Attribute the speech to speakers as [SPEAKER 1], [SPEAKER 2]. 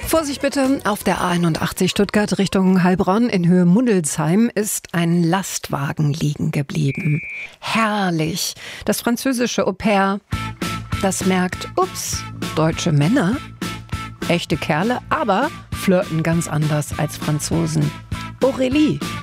[SPEAKER 1] Vorsicht bitte, auf der A81 Stuttgart Richtung Heilbronn in Höhe Mundelsheim ist ein Lastwagen liegen geblieben. Herrlich. Das französische Au-pair, das merkt, ups, deutsche Männer, echte Kerle, aber flirten ganz anders als Franzosen. Aurélie